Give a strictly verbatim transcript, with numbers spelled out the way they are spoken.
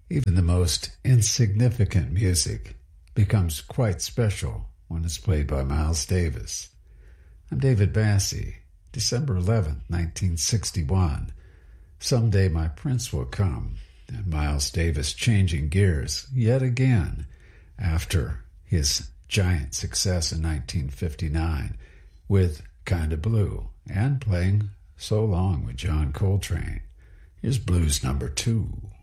Even the most insignificant music becomes quite special when it's played by Miles Davis. I'm David Bassey. December eleventh, nineteen sixty-one. Someday my prince will come, and Miles Davis changing gears yet again after his giant success in nineteen fifty-nine with Kinda Blue and playing So Long with John Coltrane. Here's blues number two.